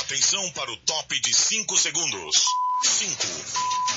Atenção para o top de 5 segundos. 5,